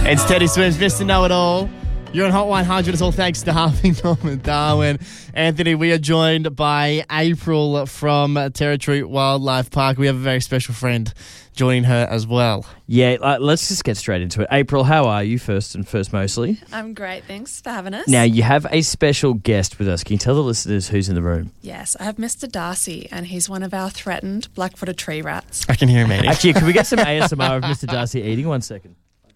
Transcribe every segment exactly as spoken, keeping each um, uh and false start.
It's Teddy Swims, Mister Know-It-All. You're on Hot one hundred. It's all thanks to Huffington and Darwin. Anthony, we are joined by April from Territory Wildlife Park. We have a very special friend joining her as well. Yeah, uh, let's just get straight into it. April, how are you first and first mostly? I'm great, thanks for having us. Now, you have a special guest with us. Can you tell the listeners who's in the room? Yes, I have Mister Darcy, and he's one of our threatened black-footed tree rats. I can hear him eating. Actually, can we get some A S M R of Mister Darcy eating? One second.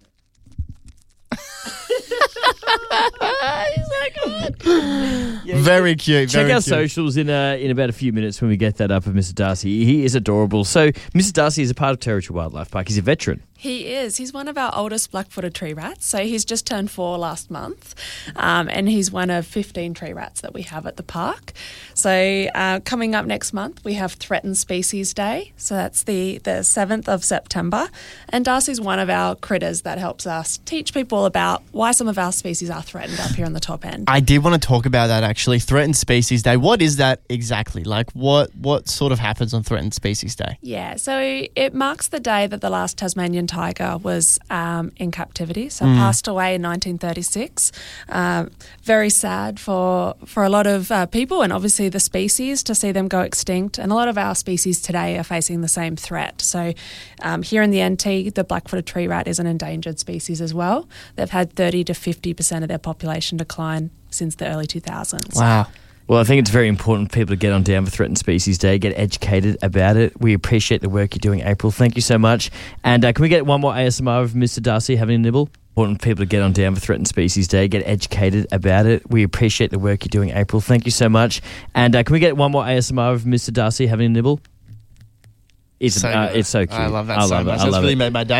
He's so good. Yeah, very cute. Check very our cute. socials in uh, in about a few minutes when we get that up of Mister Darcy. He is adorable. So, Mister Darcy is a part of Territory Wildlife Park. He's a veteran. He is. He's one of our oldest black-footed tree rats. So he's just turned four last month, um, and he's one of fifteen tree rats that we have at the park. So uh, coming up next month, we have Threatened Species Day. So that's the, the seventh of September. And Darcy's one of our critters that helps us teach people about why some of our species are threatened up here on the top end. I did want to talk about that, actually. Threatened Species Day. What is that exactly? Like, what, what sort of happens on Threatened Species Day? Yeah, so it marks the day that the last Tasmanian tiger was um, in captivity, so Mm. passed away in nineteen thirty-six. Uh, very sad for for a lot of uh, people and obviously the species to see them go extinct. And a lot of our species today are facing the same threat. So um, here in the N T, the black-footed tree rat is an endangered species as well. They've had thirty to fifty percent of their population decline since the early two thousands. Wow. Well, I think it's very important for people to get on down for Threatened Species Day, get educated about it. We appreciate the work you're doing, April. Thank you so much. And uh, can we get one more A S M R of Mister Darcy having a nibble? Important for people to get on down for Threatened Species Day, get educated about it. We appreciate the work you're doing, April. Thank you so much. And uh, can we get one more A S M R of Mister Darcy having a nibble? It's So uh, good. it's so cute. I love that I so love much. it. I That's love really it. made my day.